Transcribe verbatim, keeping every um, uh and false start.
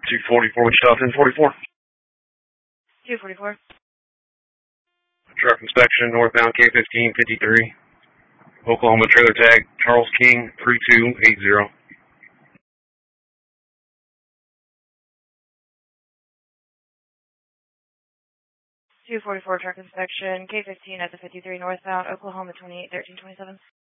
two forty-four, Wichita, ten forty-four. two forty-four. Truck inspection, northbound K fifteen fifty-three. Oklahoma trailer tag, Charles King, three two eight zero. two forty-four truck inspection, K fifteen at the fifty-three northbound, Oklahoma twenty-eight thirteen twenty-seven.